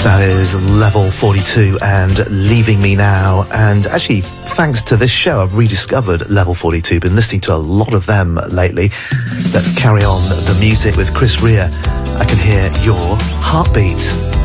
That is Level 42 and Leaving Me Now. And actually, thanks to this show, I've rediscovered Level 42. Been listening to a lot of them lately. Let's carry on the music with Chris Rea. I Can Hear Your Heartbeat.